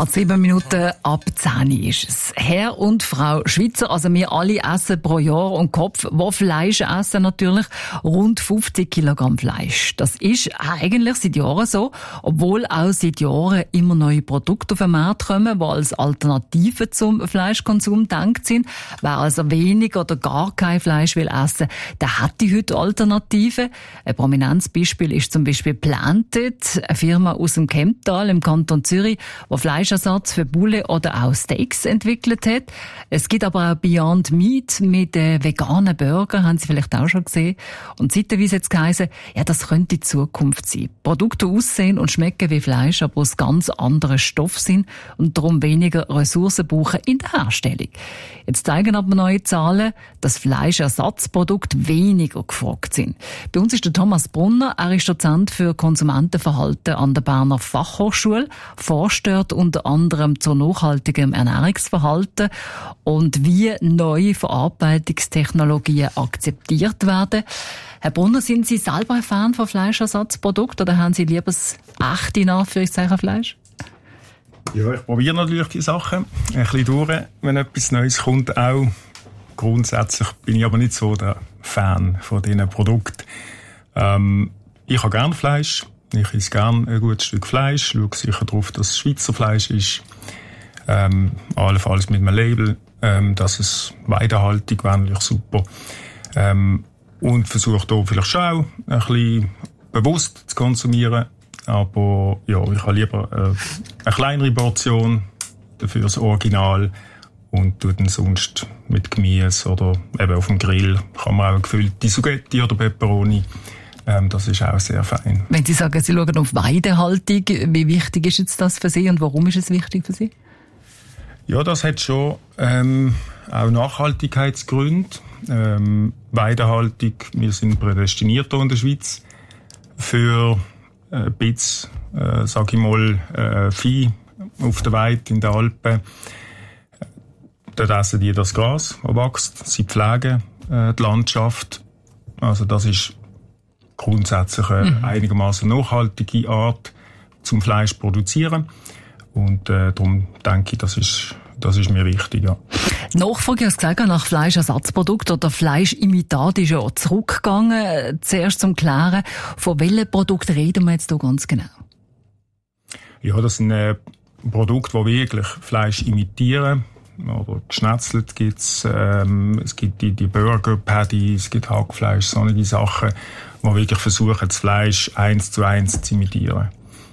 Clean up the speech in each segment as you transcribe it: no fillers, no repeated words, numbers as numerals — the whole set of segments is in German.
Gerade 7 Minuten ab 10 ist es. Herr und Frau Schweizer, also wir alle essen pro Jahr und Kopf, wo Fleisch essen natürlich, rund 50 Kilogramm Fleisch. Das ist eigentlich seit Jahren so, obwohl auch seit Jahren immer neue Produkte auf den Markt kommen, die als Alternative zum Fleischkonsum gedacht sind. Wer also wenig oder gar kein Fleisch will essen, der hat die heute Alternativen. Ein prominentes Beispiel ist zum Beispiel Planted, eine Firma aus dem Kemptal im Kanton Zürich, die Fleischersatz für Bulle oder auch Steaks entwickelt hat. Es gibt aber auch Beyond Meat mit veganen Burger, haben Sie vielleicht auch schon gesehen. Und zeitweise hat es geheißen, ja, das könnte die Zukunft sein. Produkte aussehen und schmecken wie Fleisch, aber aus ganz anderen Stoffen sind und darum weniger Ressourcen brauchen in der Herstellung. Jetzt zeigen aber neue Zahlen, dass Fleischersatzprodukte weniger gefragt sind. Bei uns ist der Thomas Brunner, er ist Dozent für Konsumentenverhalten an der Berner Fachhochschule, forscht dort unter anderem zu nachhaltigem Ernährungsverhalten und wie neue Verarbeitungstechnologien akzeptiert werden. Herr Brunner, sind Sie selber ein Fan von Fleischersatzprodukten oder haben Sie lieber das echte, in Anführungszeichen, Fleisch? Ja, ich probiere natürlich die Sachen ein bisschen durch, wenn etwas Neues kommt auch. Grundsätzlich bin ich aber nicht so der Fan von diesen Produkten. Ich habe gerne Fleisch. Ich esse gerne ein gutes Stück Fleisch. Schaue sicher darauf, dass es Schweizer Fleisch ist. Allenfalls mit einem Label, dass es Weidehaltung wäre natürlich super. Und versuche hier vielleicht schon auch ein bisschen bewusst zu konsumieren. Aber ja, ich habe lieber eine kleinere Portion, dafür das Original. Und tue dann sonst mit Gemüse oder eben auf dem Grill kann man auch eine gefüllte Spaghetti oder Peperoni. Das ist auch sehr fein. Wenn Sie sagen, Sie schauen auf Weidehaltung, wie wichtig ist jetzt das für Sie und warum ist es wichtig für Sie? Ja, das hat schon auch Nachhaltigkeitsgründe. Weidehaltung, wir sind prädestiniert hier in der Schweiz für ein bisschen, sage ich mal, Vieh auf der Weide in den Alpen. Dort essen die das Gras, das wächst. Sie pflegen die Landschaft. Also das ist grundsätzlich eine einigermaßen nachhaltige Art zum Fleisch produzieren. Und darum denke ich, das ist mir wichtig. Ja. Die Nachfrage, ich habe gesagt, nach Fleischersatzprodukten oder Fleischimitat ist ja zurückgegangen. Zuerst zum Klären, von welchen Produkten reden wir jetzt hier ganz genau? Ja, das sind Produkte, die wirklich Fleisch imitieren. Oder geschnetzelt gibt's, es gibt die Burger Patty, es gibt Hackfleisch, solche Sachen, die wirklich versuchen, das Fleisch 1:1 zu imitieren.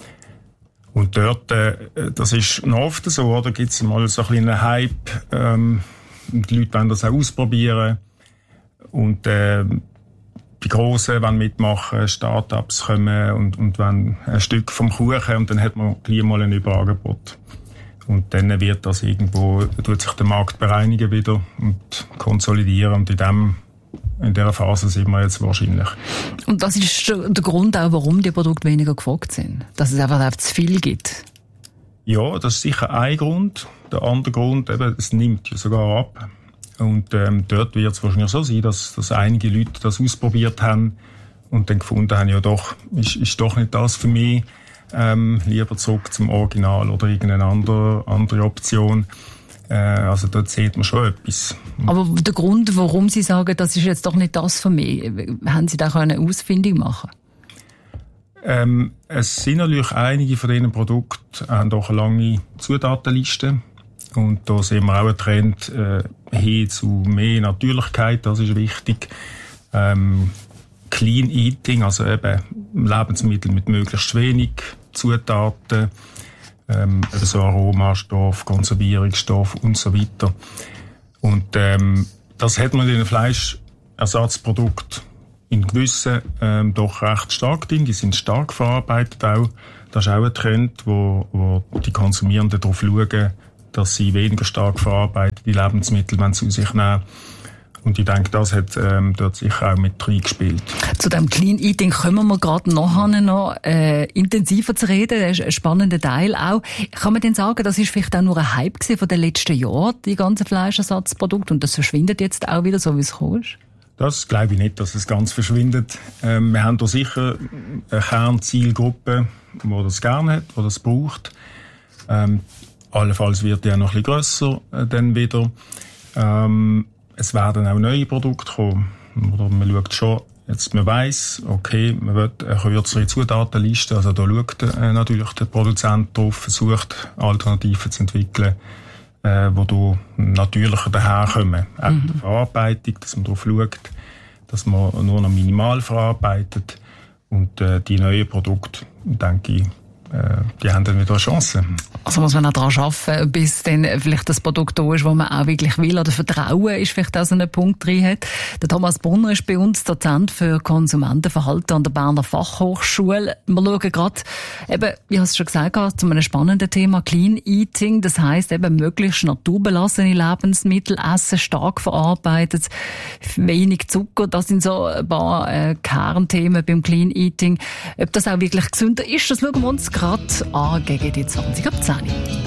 Und dort, das ist noch oft so, oder? Gibt's mal so ein bisschen einen Hype, und die Leute wollen das auch ausprobieren. Und, die Grossen wollen mitmachen, Start-ups kommen und wollen ein Stück vom Kuchen und dann hat man gleich mal ein Überangebot. Und dann wird das irgendwo, tut sich der Markt bereinigen wieder und konsolidieren. Und in dieser Phase sind wir jetzt wahrscheinlich. Und das ist der Grund auch, warum die Produkte weniger gefragt sind? Dass es einfach zu viel gibt? Ja, das ist sicher ein Grund. Der andere Grund, eben, es nimmt ja sogar ab. Und dort wird es wahrscheinlich so sein, dass einige Leute das ausprobiert haben und dann gefunden haben, ja doch, ist doch nicht das für mich. Lieber zurück zum Original oder irgendeine andere Option. Also dort sieht man schon etwas. Aber der Grund, warum Sie sagen, das ist jetzt doch nicht das für mich, haben Sie da eine Ausfindung machen? Es sind natürlich einige von diesen Produkten haben doch eine lange Zutatenliste. Und da sehen wir auch einen Trend hin zu mehr Natürlichkeit, das ist wichtig. Clean Eating, also eben Lebensmittel mit möglichst wenig Zutaten, so Aromastoff, Konservierungsstoff und so weiter. Und das hat man in den Fleischersatzprodukten in gewissen doch recht stark drin. Die sind stark verarbeitet auch. Das ist auch ein Trend, wo die Konsumierenden darauf schauen, dass sie weniger stark verarbeitete Lebensmittel zu sich nehmen. Und ich denke, das hat dort sicher auch mit reingespielt. Zu dem Clean Eating kommen wir gerade nachher noch intensiver zu reden. Das ist ein spannender Teil auch. Kann man denn sagen, das ist vielleicht auch nur ein Hype gewesen von den letzten Jahren, die ganzen Fleischersatzprodukte, und das verschwindet jetzt auch wieder, so wie es gekommen ist? Das glaube ich nicht, dass es ganz verschwindet. Wir haben da sicher eine Kernzielgruppe, die das gerne hat, die das braucht. Allenfalls wird die auch noch ein bisschen grösser dann wieder. Es werden auch neue Produkte kommen. Oder man schaut schon, jetzt man weiss, okay, man will eine kürzere Zutatenliste, also da schaut natürlich der Produzent drauf, versucht Alternativen zu entwickeln, die da natürlicher daherkommen. Auch mit der Verarbeitung, dass man darauf schaut, dass man nur noch minimal verarbeitet. Und die neuen Produkte, denke ich, die haben dann wieder eine Chance. Also muss man auch daran arbeiten, bis dann vielleicht das Produkt da ist, das man auch wirklich will, oder Vertrauen ist vielleicht auch so ein Punkt drin hat. Der Thomas Brunner ist bei uns Dozent für Konsumentenverhalten an der Berner Fachhochschule. Wir schauen gerade, eben, wie ich es schon gesagt habe, zu einem spannenden Thema Clean Eating. Das heisst eben möglichst naturbelassene Lebensmittel essen, stark verarbeitet, wenig Zucker. Das sind so ein paar Kernthemen beim Clean Eating. Ob das auch wirklich gesünder ist, das schauen wir uns gerade an gegen die 20 ab 10.